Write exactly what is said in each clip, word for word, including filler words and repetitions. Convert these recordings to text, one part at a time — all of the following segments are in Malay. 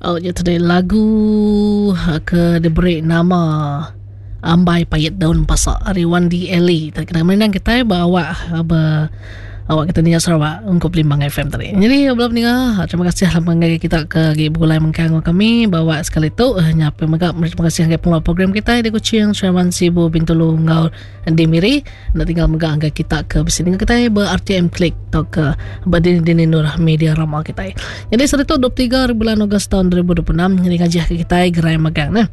Oh, ya tadi lagu ke diberi nama Ambai Payet Daun Pasak Ariwan di Eli. Tadi kena menang kita bawa apa awak kita ni Sarawak untuk Limbang F M tadi. Jadi belum meninggal. Terima kasih lah mengenai kita ke Gibulai mengkang kami bawa sekali tu nyapa megak. Terima kasih ke pengelola program kita di Kuching Syarawan Sibu Bintulu Ngau di Miri. Nak tinggal megak angka kita ke bising kita ber R T M Klik atau ke Badin Dini Nur Media Ramal kita. Jadi saat itu dua puluh tiga bulan Ogos tahun dua ribu dua puluh enam jadi ngajah ke kita gerai megang nah.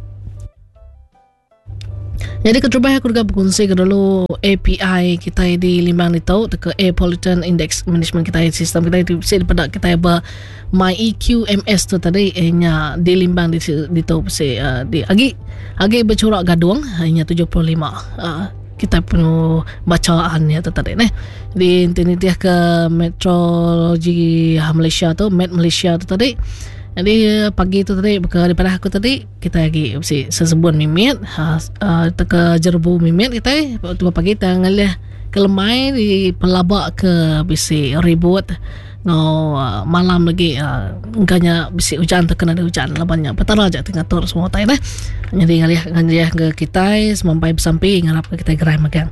Jadi keterbaik aku juga berkongsi ke dulu A P I kita di Limbang ni tahu ke Air Pollutant Index Management kita sistem kita itu bisa pada kita ber My E Q M S tu tadi nya di Limbang di di tahu se di agi agi bercorak gaduang hanya tujuh puluh lima uh, kita penuh bacaan ya tu tadi nah di ini dia ke Meteorologi Malaysia tu Met Malaysia tu tadi. Jadi pagi tu tadi daripada aku tadi kita lagi si sesebuan mimit ha uh, ke jerbu mimit kita tu pagi kita ngalih ke lemai di pelabak ke bisi ribut no uh, malam lagi uh, engkanya bisi hujan terkena ada hujan labannya petara aja tengah tur semua tai nah. Jadi ngalih ngalih ke kita sampai bersampai ngarap ke kita gerai magang.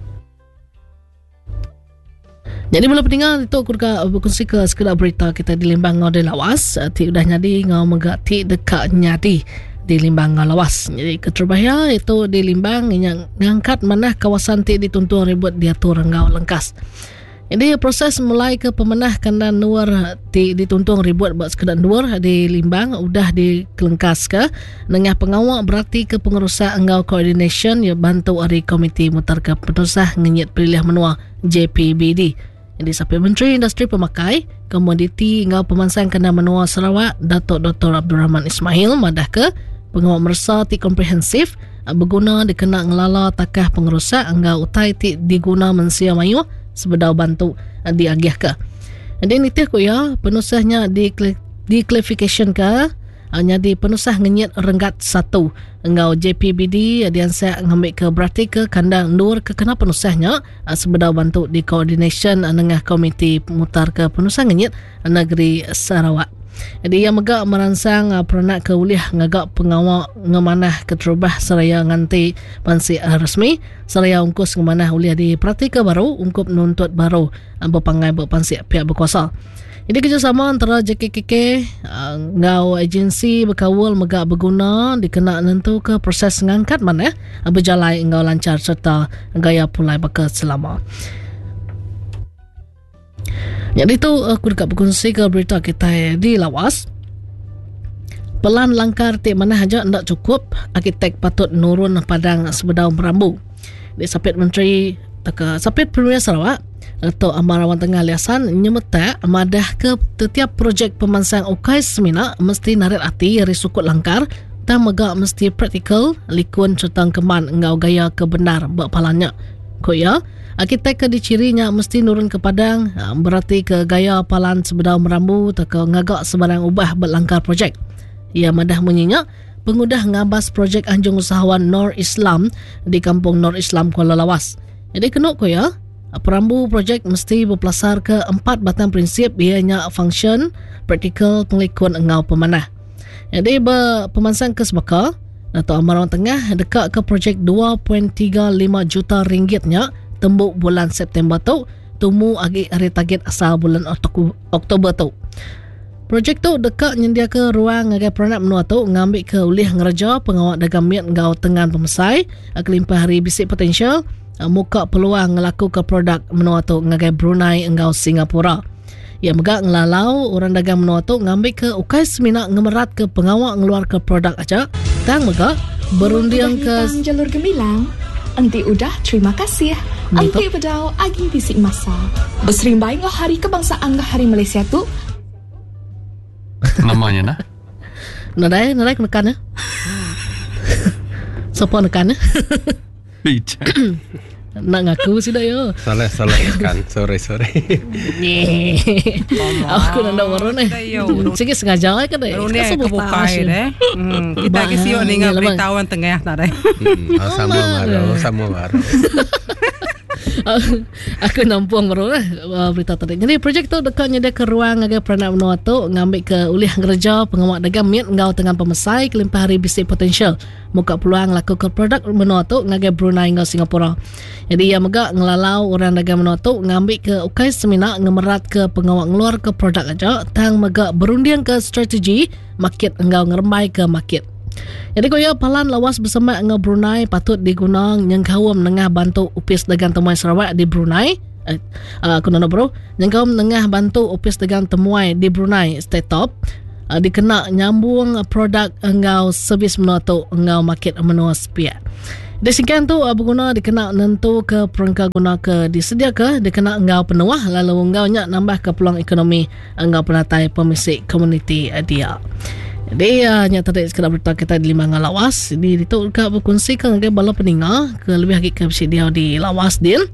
Jadi mula peninggal itu aku juga berkongsi ke sekedar berita kita di Limbang Ngau di Lawas. Ti udah nyadi ngau megati dekat nyadi di Limbang Ngau Lawas. Jadi keterbahaya itu di Limbang yang ngangkat mana kawasan ti dituntun ribut diatur ngau lengkas. Jadi proses mulai ke pemenah kandang nuar ti dituntun ribut buat sekedar nuar di Limbang udah dikelengkas ke dengan pengawal berarti ke pengurusan ngau coordination ya bantu dari komiti mutar ke penusah ngenyit pilih menua J P B D. Jadi sampai Menteri Industri Pemakai Komoditi ngau pemansang kena menua Sarawak Datuk Doktor Abdul Rahman Ismail madah ke pengawal mersa ti komprehensif berguna dikena ngelala takah pengerusak ngau utai ti diguna mensia mayu sebedau bantu diagih ke. Jadi nitih ko ya penusahnya di di clarification ke hanya di penusah ngenyit renggat satu engau J P B D dian saya ngambil ke berarti ke kandang nur ke kena penusahnya sebedau bantu di coordination dengan komiti mutar ke penusah ngenyit negeri Sarawak. Jadi ia megak merangsang peranak ke uliah ngagak pengawal ngemanah keterubah seraya nganti pansi resmi seraya ungkus ngemanah uliah di pratika baru ungkup nuntut baru berpangai berpansi pihak berkuasa. Jadi kerjasama antara J K K K uh, ngau agensi berkawal megak berguna dikena nentu ke proses ngangkat mana uh, berjalan ngau lancar serta gaya pulai bakal selama. Jadi tu aku dekat berkongsi ke berita kita di Lawas. Pelan langkar ti mana haja ndak cukup arkitek patut nurun padang sebedau berambu. Di sapit Menteri tak sapit Premier Sarawak atau Amarawan Tengah Liasan nyemeta madah ke setiap projek pemansang ukai semina mesti narik hati dari sukut langkar dan megak mesti praktikal likun serta keman ngau gaya kebenar berpalanya. Koya arkitek ke dicirinya mesti nurun ke padang berarti ke gaya palan sebedau merambu tak ke ngagak sebarang ubah berlangkar projek. Ia madah menyinya pengudah ngabas projek anjung usahawan Nor Islam di kampung Nor Islam Kuala Lawas. Jadi kenuk koya perambu projek mesti berpelasar ke empat batang prinsip ianya function, praktikal, penglikun engau pemanah. Jadi pemansang ke sebaka Dato' Amarawan Tengah dekat ke projek dua perpuluhan tiga lima juta ringgitnya tembuk bulan September tu tumu agi hari target asal bulan Oktober tu. Projek tu dekat nyendia ke ruang ngagai peranak menua tu ngambil ke ulih ngereja pengawal dagang miat ngau tengan pemesai kelimpah hari bisik potensial muka peluang ngelaku ke produk menua tu ngagai Brunei engau Singapura. Ia megak ngelalau orang dagang menua tu ngambil ke ukai semina ngemerat ke pengawal ngeluar ke produk aja tang megak berundiang ke jalur gemilang. Anti udah terima kasih. Anti bedau agi bisik masa. Beserimbai ngah hari kebangsaan ngah hari Malaysia tu. Namanya nah. Nadai nadai nekan ya. Siapa nekan ya? Bijak. Nak ngaku sih dah yo. Salah salah kan. Sorry sorry. Aku nak warna ni. Sikit sengaja kan deh. Ini aku buka deh. Kita kisi yo ni ngah beritahuan tengah tak deh. Sama baru, sama baru. Aku nampuang baru lah uh, berita tadi. Jadi projek tu dekat nyediakan ruang agar peranak menua tu ngambil ke ulih kerja pengawak dagang miat ngau dengan pemesai kelimpah hari bisik potensial muka peluang laku ke produk menua tu ngagai Brunei ngau Singapura. Jadi ia megak ngelalau orang dagang menua tu ngambil ke ukai semina ngemerat ke pengawak ngeluar ke produk aja tang megak berundiang ke strategi market ngau ngeremai ke market. Jadi koya palan lawas bersama dengan Brunei patut digunakan yang kaum menengah bantu upis dagang temuai Sarawak di Brunei. Eh, uh, aku nak bro, yang kaum menengah bantu upis dagang temuai di Brunei stay top. Uh, dikena nyambung produk engau servis menua tu engau market menua sepia. Disingkan tu uh, berguna dikena nentu ke perangka guna ke disedia ke dikena engau penuah lalu engau nyak nambah ke peluang ekonomi engau penatai pemisik komuniti uh, dia. Jadi uh, nyata tadi sekadar berita kita di Limbang Lawas. Jadi itu juga berkongsikan dengan bala peninga ke lebih hakik ke dia di Lawas din.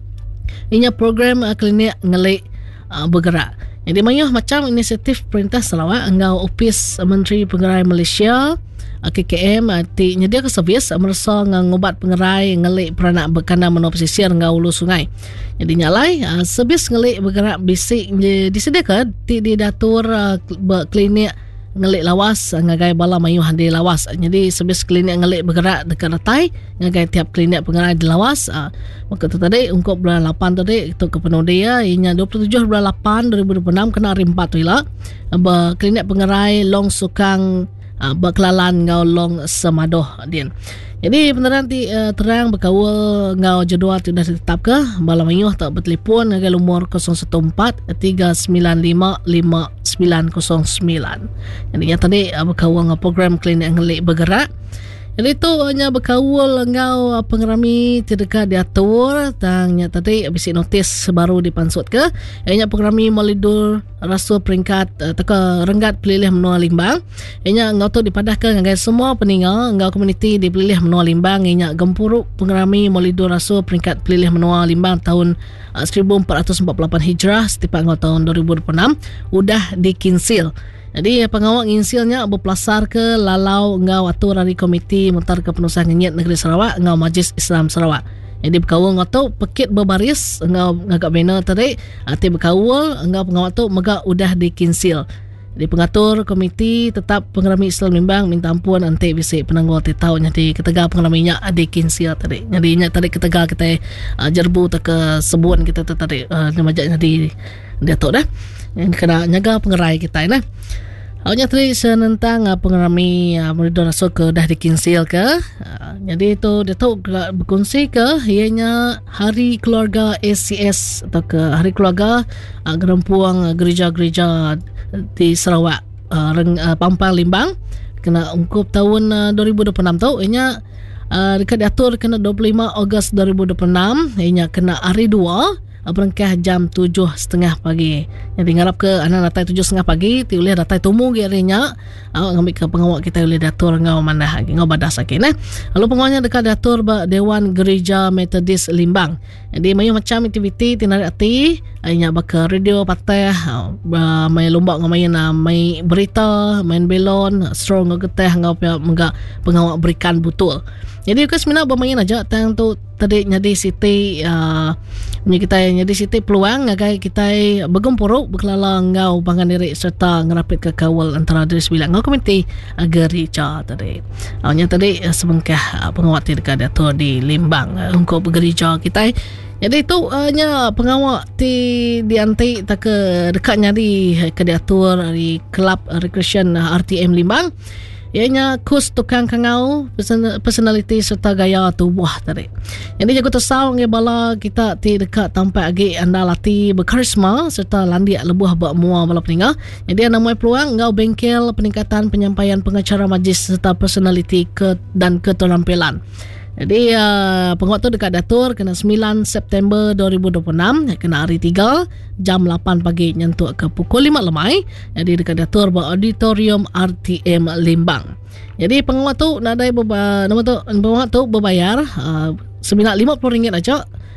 Inya program uh, klinik ngelik uh, bergerak. Jadi mayuh macam inisiatif Perintah Sarawak engau Opis Menteri Pengerai Malaysia uh, K K M uh, ti nyedia ke servis uh, merasa ngubat pengerai ngelik peranak berkandang menua pesisir engau hulu sungai. Jadi nyalai uh, servis ngelik bergerak bisik disediakan ti di datur uh, klinik ngelik lawas ngagai bala mayuh di lawas. Jadi servis klinik ngelik bergerak dekat ratai ngagai tiap klinik pengerai di lawas. Uh, maka tu tadi untuk bulan lapan tadi itu kepenuh dia ianya dua puluh tujuh bulan lapan dua ribu dua puluh enam kena hari empat tu lah uh, klinik pengerai long sukang uh, berkelalan ngau long semadoh din. Jadi beneran ti uh, terang berkawal ngau jadual tu dah ditetap ke bala mayuh tak bertelefon ngagai lumur kosong satu empat tiga sembilan lima lima sembilan kosong sembilan. Jadi yang tadi uh, berkawal ngau program klinik ngelik bergerak. Jadi itu hanya berkawal ngau pengerami tidak diatur tangnya tadi habis notis baru dipansut ke ianya pengerami melidur rasul peringkat uh, teka renggat pelilih menua Limbang ianya ngau tu dipadahkan dengan semua peninga ngau komuniti di pelilih menua Limbang ianya gempuruk pengerami melidur rasul peringkat pelilih menua Limbang tahun uh, seribu empat ratus empat puluh lapan Hijrah setiap ngau tahun dua ribu dua puluh enam udah dikinsil. Jadi pengawal nginsilnya berpelasar ke lalau ngau atur dari komiti mutar kepenusahan ngenyat negeri Sarawak ngau Majlis Islam Sarawak. Jadi berkawal ngau tu pekit berbaris ngau ngagak bina tadi ati berkawal ngau pengawal tu megak udah dikinsil. Jadi pengatur komiti tetap pengerami Islam Limbang minta ampun anti bisik penanggul titau jadi ketega pengeraminya dikinsil tadi. Jadi nya tadi ketega kita uh, jerbu tak ke sebun kita tadi uh, majak jadi dia tu dah. Yang kena nyaga pengerai kita nah. Awalnya tadi senentang uh, pengerami uh, Meridor Rasul ke dah dikinsil ke. Uh, jadi itu dia tahu berkongsi ke ianya Hari Keluarga A C S atau ke Hari Keluarga uh, gerempuang uh, gereja-gereja di Sarawak uh, Reng, uh, Pampang Limbang kena ungkup tahun uh, dua ribu dua puluh enam tu ianya uh, dekat diatur kena dua puluh lima Ogos dua ribu dua puluh enam ianya kena hari dua berengkah jam tujuh setengah pagi. Jadi ngarap ke anak datai tujuh setengah pagi ti ulih datai tumu ge arinya awak ngambil ke pengawak kita ulih datur ngau mandah lagi ngau badas lagi nah. Lalu pengawaknya dekat datur ba Dewan Gereja Metodis Limbang. Jadi mayu macam aktiviti tinarik ati ainya ba ke radio patah uh, main lomba ngau main uh, main berita main belon strong ngau geteh ngau menga pengawak berikan butul. Jadi kes mina bermain aja tang tu tadi nyadi siti uh, kita nyadi siti peluang ngagai kita bergempuruk berkelala ngau bangan diri serta ngerapit ke kawal antara diri sembilan ngau komiti gereja tadi. Awalnya tadi uh, sebengkah uh, pengawat dekat dato di Limbang uh, untuk gereja kita. Jadi itu hanya uh, pengawak di dianti tak ke dekatnya di ke diatur di kelab uh, recreation uh, R T M Limbang. Ianya kus tukang kangau personality serta gaya tubuh tadi. Jadi jago tersau nge bala kita ti dekat tampak agi anda lati berkarisma serta landia lebuh bak mua bala peninga. Jadi anda mai peluang ngau bengkel peningkatan penyampaian pengacara majlis serta personality ke dan keterampilan. Jadi uh, pengawat tu dekat datur kena sembilan September dua ribu dua puluh enam kena hari tiga jam lapan pagi nyentuk ke pukul lima lemai. Jadi dekat datur ba auditorium R T M Limbang. Jadi pengawat tu nadai beba, nama tu pengawat tu berbayar uh, sembilan lima puluh ringgit aja.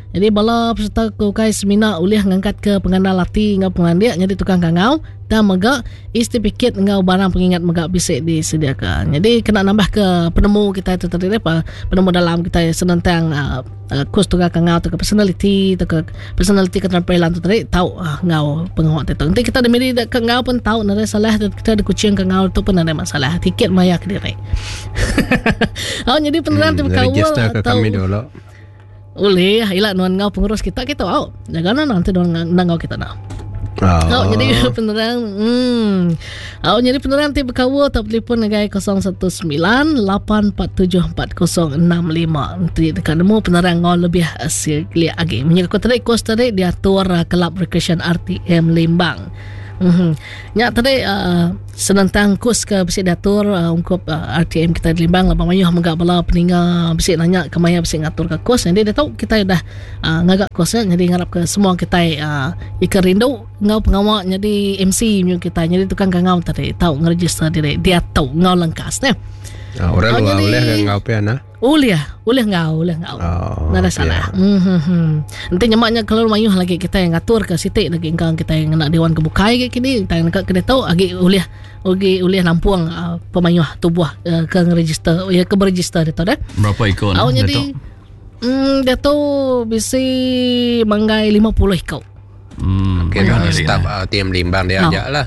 Jadi bala peserta kukai seminar ulih ngangkat ke pengandal lati ngau pengandia jadi tukang kangau dan megak istifikat ngau barang pengingat megak bisik disediakan. Jadi kena nambah ke penemu kita itu tadi apa penemu dalam kita senentang uh, uh, kurs tukang kangau tu ke personality tu ke personality keterampilan tu tadi tahu uh, ngau pengawat itu. Nanti kita demiri ke ngau pun tahu nare salah kita ada kucing ke ngau tu pun ada masalah. Tiket maya ke diri. Oh jadi peneran tu kawal register ke kami dulu. Boleh, hilang nuan ngau pengurus kita kita au. Jangan nanti nuan ngau kita nak. Oh. oh, jadi penerang hmm. Oh, jadi penerang tiba kawa tak telefon negai kosong satu sembilan lapan empat tujuh empat kosong enam lima. Nanti dekat nemu penerang ngau lebih hasil clear lagi. Menyangka kau tadi kos tadi diatur uh, Kelab Recreation R T M Limbang. Mhm. Nya tadi uh, senentang kos ke bisi datur uh, ungkup uh, R T M kita di Limbang lapang mayuh megak bala peninga bisi nanya ke maya bisi ngatur ke kos. Jadi dia tahu kita dah uh, ngagak kosnya jadi ngarap ke semua kita uh, ikan rindu ngau pengawak jadi M C nyu kita jadi tukang ngau tadi tahu ngeregister diri dia tahu ngau lengkas nah. Ah, orang luar boleh ke ngau pe ana? Boleh, boleh ngau, boleh ngau. Oh, nada salah. Hmm. Nanti nyamaknya kalau mayuh lagi kita yang ngatur ke sitik lagi engkang kita yang nak dewan kebukai ke kini kita yang kena tahu agi boleh Oke, boleh nampuang uh, pemayuh tubuh uh, ke register ya ke beregister itu dah. Berapa ikut? Oh, jadi hmm, dia tu bisi manggai lima puluh ikut. Hmm, okay, nah, staf uh, R T M Limbang dia oh. ajak lah.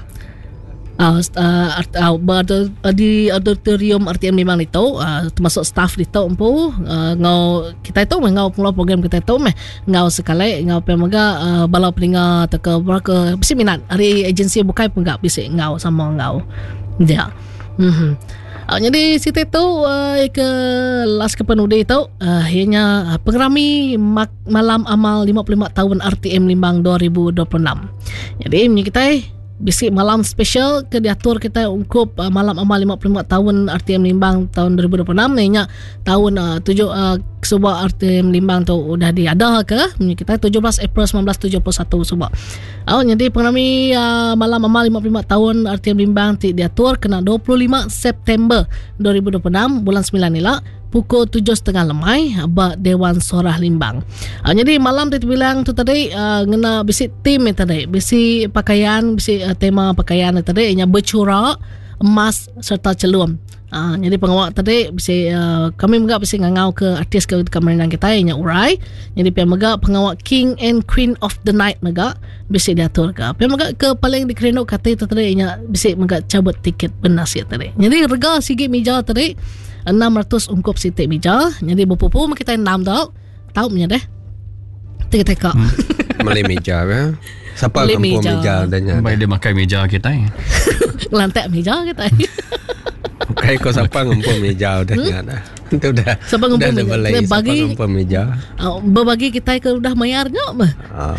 Uh, uh, uh, uh, di auditorium R T M Limbang itu uh, termasuk staff itu empu uh, ngau kita itu ngau pula program kita itu meh ngau sekali ngau pemaga uh, balau peninga atau ke berke bisi minat hari agensi bukai pun enggak bisi ngau sama ngau dia. Mhm. Uh, jadi situ itu uh, ke las kepenudi itu uh, hanya uh, pengerami mak- malam amal lima puluh lima tahun R T M Limbang dua ribu dua puluh enam. Jadi ini kita bisi malam special ke diatur kita ungkup uh, malam amal lima puluh lima tahun R T M Limbang tahun dua ribu dua puluh enam ni nya tahun uh, tujuh uh, sebuah R T M Limbang tu udah diada ke kita tujuh belas April sembilan belas tujuh puluh satu sebuah. Oh, jadi pengrami uh, malam amal lima puluh lima tahun R T M Limbang ti diatur kena dua puluh lima September dua ribu dua puluh enam bulan sembilan nila pukul tujuh tiga puluh lemai ba Dewan Sorah Limbang. Uh, jadi malam tu bilang tu tadi uh, ngena bisi tim tadi, bisi pakaian, bisi uh, tema pakaian tadi nya bercura emas serta celum. Uh, jadi pengawak tadi bisi uh, kami megak bisi ngangau ke artis ke kemenangan kita nya urai. Jadi pihak megak pengawak King and Queen of the Night megak bisi diatur ke. Pihak megak ke paling dikerenok kata itu tadi nya bisi megak cabut tiket benasih tadi. Jadi rega sigi meja tadi enam ratus ungkup sitik meja. Jadi berpupu kita enam tau. Tahu punya deh. Teka-teka. Hmm. Meli meja ke? Siapa Meli kampung meja. meja adanya? Baik dia makai meja kita ya. Lantai meja kita. Kayak kau siapa ngumpul meja udah hmm? ada. Itu udah. Siapa ngumpul udah meja? Bagi, Bagi siapa ngumpul meja? Uh, berbagi kita ke udah mayarnya mah. Oh.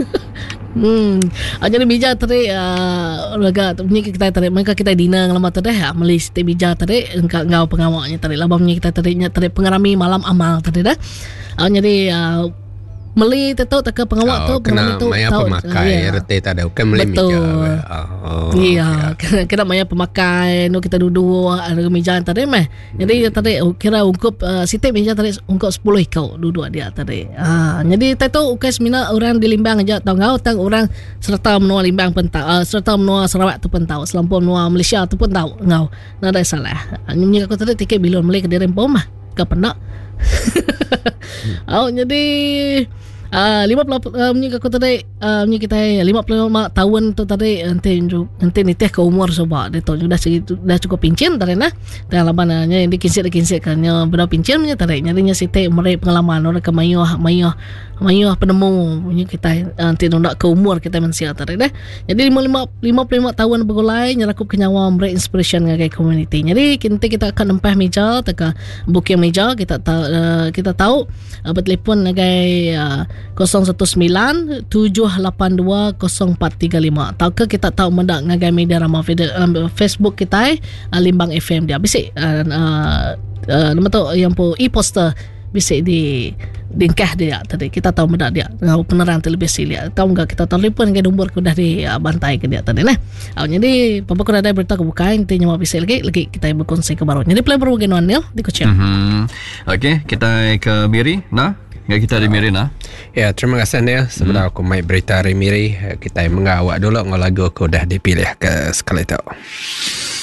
Hmm, uh, jadi meja tadi uh, lega punya kita tadi mereka kita dina lama tadi ya meli sitik meja tadi engkau ngau pengawaknya tadi labamnya kita tadi nya tadi pengarami malam amal tadi dah. Uh, jadi uh, meli tu tak ke pengawak oh, tu kena tu maya tahu, pemakai uh, ya. rete tak ada kan meli Betul. meja. Oh. Iya, kena, kena maya pemakai no kita duduk ada meja tadi meh. Jadi tadi kira ungkup uh, sitik meja tadi ungkup sepuluh ikau duduk dia tadi. Ah, jadi tahu ukai semina orang di Limbang aja tahu ngau tang orang serta menua Limbang pun tahu, uh, serta menua Sarawak tu pun tahu, selampau menua Malaysia tu pun tahu ngau. Nada salah. Nyinyi aku tadi tiket bilon meli ke diri pom mah. Ke pernah. Oh, jadi Uh, lima puluh uh, punya aku tadi uh, punya kita lima puluh lima tahun tu tadi nanti nanti nitih ke umur sebab dia tu sudah segitu dah cukup pincin tadi nah dan labannya yang dikinsik dikinsik kannya berapa pincin punya tadi nyarinya site mereka pengalaman orang ke mayuh mayuh mayuh penemu punya kita nanti nak ke umur kita mensia tadi dah jadi lima puluh lima tahun bergulai nyerakup kenyawa mereka inspiration ngagai community jadi nanti kita akan nempah meja teka booking meja kita tahu uh, kita tahu uh, bertelefon ngagai uh, kosong satu sembilan tujuh lapan dua kosong empat tiga lima atau ke kita tahu mendak ngagai media ramah um, Facebook kita uh, Limbang F M dia bisik uh, uh, uh, nama tu yang po e-poster bisik di dingkah dia tadi kita tahu mendak dia ngau penerang televisi dia tahu enggak kita telefon ke nombor ku dah di uh, bantai ke dia tadi nah oh, jadi papa ku ada berita kebuka intinya mau bisik lagi lagi kita berkongsi ke baru jadi play baru genuan nil di kucing mm-hmm. Okey kita ke Biri nah Nggak kita ada mirin ah. Ya, terima kasih Neil. Sebenarnya aku mai berita Remiri. Kita mengawak dulu ngelagu aku dah dipilih ke sekali tu.